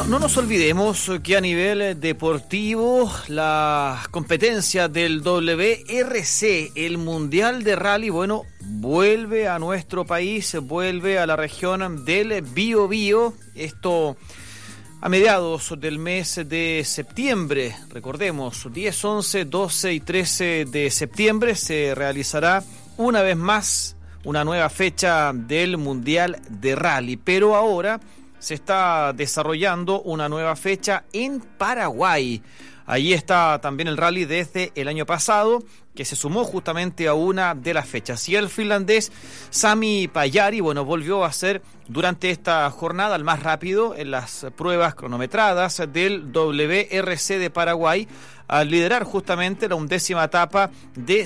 No nos olvidemos que a nivel deportivo la competencia del WRC, el Mundial de Rally, vuelve a nuestro país, vuelve a la región del Biobío. Esto a mediados del mes de septiembre, recordemos, 10, 11, 12 y 13 de septiembre se realizará una vez más una nueva fecha del Mundial de Rally, pero ahora se está desarrollando una nueva fecha en Paraguay. Allí está también el rally desde el año pasado, que se sumó justamente a una de las fechas. Y el finlandés Sami Pajari, volvió a ser durante esta jornada el más rápido en las pruebas cronometradas del WRC de Paraguay, al liderar justamente la 11ª etapa de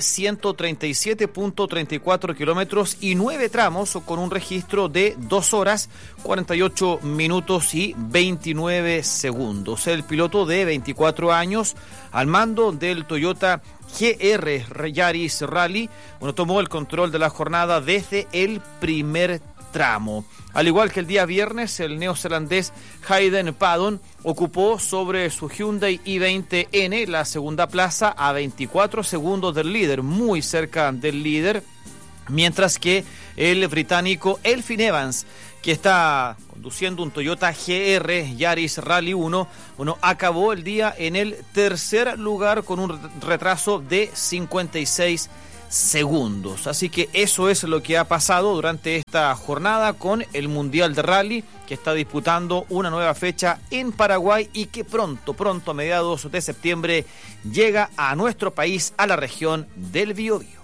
137.34 kilómetros y 9 tramos, con un registro de 2 horas, 48 minutos y 29 segundos. El piloto de 24 años, al mando del Toyota GR Yaris Rally, tomó el control de la jornada desde el primer tramo. Al igual que el día viernes, el neozelandés Hayden Paddon ocupó sobre su Hyundai i20N la segunda plaza a 24 segundos del líder, muy cerca del líder, mientras que el británico Elfyn Evans, que está conduciendo un Toyota GR Yaris Rally 1, acabó el día en el tercer lugar con un retraso de 56 segundos. Así que eso es lo que ha pasado durante esta jornada con el Mundial de Rally, que está disputando una nueva fecha en Paraguay y que pronto, a mediados de septiembre, llega a nuestro país, a la región del Biobío.